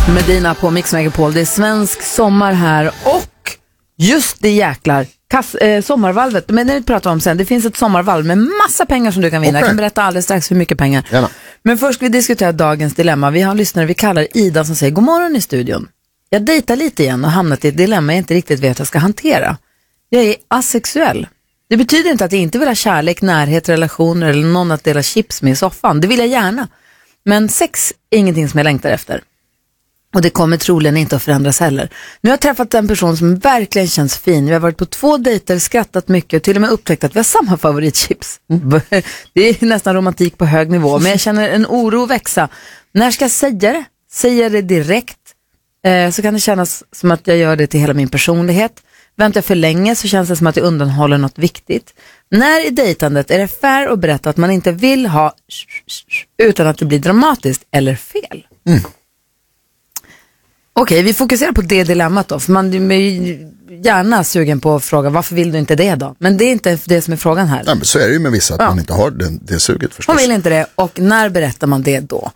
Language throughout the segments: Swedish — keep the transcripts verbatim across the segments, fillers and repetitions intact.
Medina på Mix Megapol. Det är svensk sommar här och just det jäklar Kass, eh, sommarvalvet, men det pratar vi om sen. Det finns ett sommarvalv med massa pengar som du kan vinna. Okay. Jag kan berätta alldeles strax hur mycket pengar. Gärna. Men först ska vi diskutera dagens dilemma. Vi har en lyssnare, vi kallar Ida, som säger god morgon i studion. Jag dejtar lite igen och hamnat i ett dilemma jag inte riktigt vet hur jag ska hantera. Jag är asexuell. Det betyder inte att jag inte vill ha kärlek, närhet, relationer eller någon att dela chips med i soffan. Det vill jag gärna. Men sex är ingenting som jag längtar efter. Och det kommer troligen inte att förändras heller. Nu har jag träffat en person som verkligen känns fin. Vi har varit på två dejter, skrattat mycket och till och med upptäckt att vi har samma favoritchips. Mm. Det är nästan romantik på hög nivå. Men jag känner en oro växa. När ska jag säga det? Säger det direkt eh, så kan det kännas som att jag gör det till hela min personlighet. Väntar jag för länge så känns det som att jag undanhåller något viktigt. När i dejtandet är det fair att berätta att man inte vill ha utan att det blir dramatiskt eller fel? Mm. Okej, vi fokuserar på det dilemmat då. För man är gärna sugen på att fråga varför vill du inte det då? Men det är inte det som är frågan här. Ja, men så är det ju med vissa att ja. man inte har det, det suget förstås. Man vill inte det. Och när berättar man det då?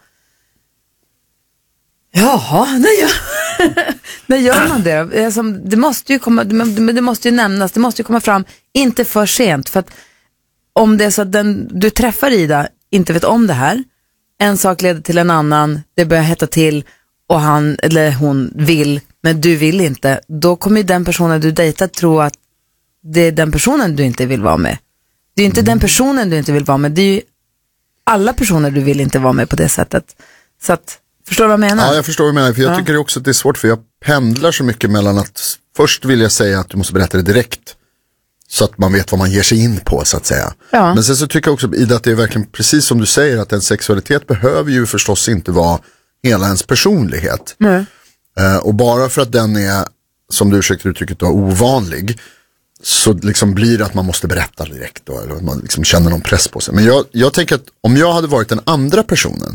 Jaha, när gör, när gör man det? Alltså, det måste ju komma, det måste ju nämnas, det måste ju komma fram inte för sent. För att om det är så att den du träffar Ida inte vet om det här, en sak leder till en annan, det börjar hetta till och han eller hon vill, men du vill inte, då kommer ju den personen du dejtar tro att det är den personen du inte vill vara med. Det är ju inte mm. den personen du inte vill vara med, det är ju alla personer du vill inte vara med på det sättet. Så att, förstår du vad jag menar? Ja, jag förstår vad du menar, för jag ja. tycker också att det är svårt, för jag pendlar så mycket mellan att först vill jag säga att du måste berätta det direkt så att man vet vad man ger sig in på, så att säga. Ja. Men sen så tycker jag också, Ida, att det är verkligen precis som du säger, att en sexualitet behöver ju förstås inte vara hela ens personlighet. Mm. Uh, och bara för att den är, som du ursäktar uttrycket då, ovanlig, så liksom blir det att man måste berätta direkt då, eller att man liksom känner någon press på sig. Men jag, jag tänker att om jag hade varit den andra personen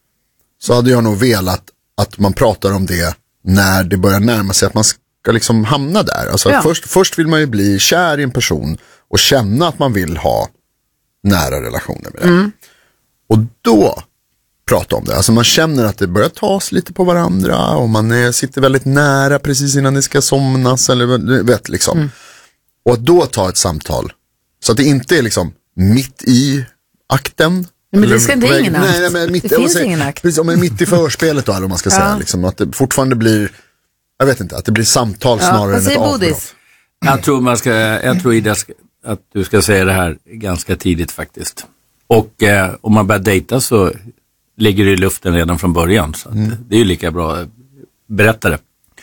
så hade jag nog velat att man pratar om det när det börjar närma sig att man ska liksom hamna där. Alltså ja. först, först vill man ju bli kär i en person och känna att man vill ha nära relationer med det. Mm. Och då prata om det. Alltså man känner att det börjar tas lite på varandra och man är, sitter väldigt nära precis innan det ska somnas eller vet liksom. Mm. Och att då ta ett samtal så att det inte är liksom mitt i akten. Men det ska inte ingen akt. Nej, men mitt, det finns säga, ingen akt. Precis, om mitt i förspelet då, eller om man ska ja. säga liksom, att det fortfarande blir, jag vet inte, att det blir samtal ja. snarare än ett avbrott. Jag tror man ska, jag tror Ida ska, att du ska säga det här ganska tidigt faktiskt. Och eh, om man börjar dejta så ligger det i luften redan från början. Så att mm. det är ju lika bra berättare.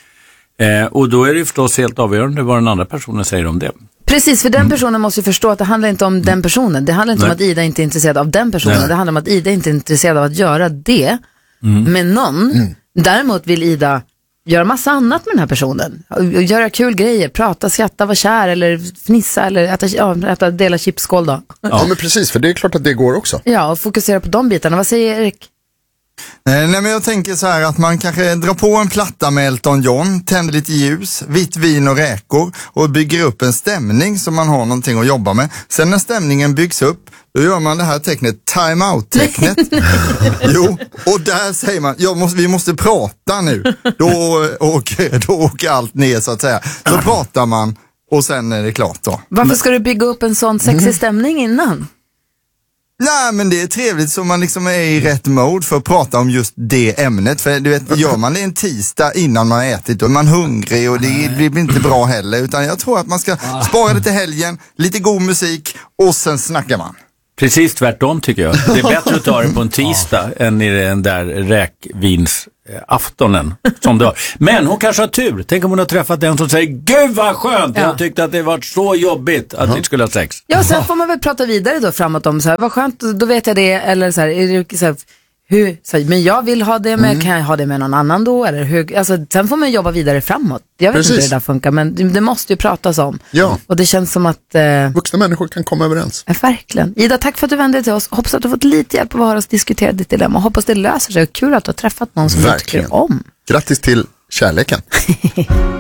Eh, och då är det ju förstås helt avgörande vad den andra personen säger om det. Precis, för den personen måste ju förstå att det handlar inte om mm. den personen. Det handlar inte Nej. om att Ida inte är intresserad av den personen. Nej. Det handlar om att Ida inte är intresserad av att göra det mm. med någon. Mm. Däremot vill Ida göra massa annat med den här personen. Göra kul grejer, prata, skratta, vara kär eller fnissa eller äta, ja, äta dela chipsskål då. Ja. ja, men precis, för det är klart att det går också. Ja, och fokusera på de bitarna. Vad säger Erik? Nej, men jag tänker så här att man kanske drar på en platta med Elton John, tänder lite ljus, vitt vin och räkor och bygger upp en stämning så man har någonting att jobba med. Sen när stämningen byggs upp, då gör man det här tecknet, time out-tecknet. Jo, och där säger man, jag måste, vi måste prata nu. Då åker, då åker allt ner så att säga. Så pratar man och sen är det klart då. Varför ska du bygga upp en sån sexig stämning innan? Nej, men det är trevligt så man liksom är i rätt mode för att prata om just det ämnet. För du vet, gör man det en tisdag innan man har ätit och är man hungrig och det blir inte bra heller. Utan jag tror att man ska spara det till helgen, lite god musik och sen snackar man. Precis tvärtom tycker jag. Det är bättre att ta det på en tisdag ja. än i den där räkvinsaftonen som du har. Men hon kanske har tur. Tänk om hon har träffat den som säger gud vad skönt. Ja. Jag tyckte att det var så jobbigt att vi skulle ha sex. Ja, sen får man väl prata vidare då framåt om så här, vad skönt, då vet jag det. Eller så här, är det så här, hur, så här, men jag vill ha det med, mm. kan jag ha det med någon annan då? Eller hur, alltså, sen får man jobba vidare framåt. Jag vet Precis. inte hur det där funkar, men det, det måste ju pratas om. Ja. Och det känns som att... Eh, vuxna människor kan komma överens. Ja, verkligen. Ida, tack för att du vände dig till oss. Hoppas att du har fått lite hjälp av att höra oss diskutera ditt dilemma. Hoppas det löser sig. Kul att du har träffat någon som du tycker om. Grattis till kärleken.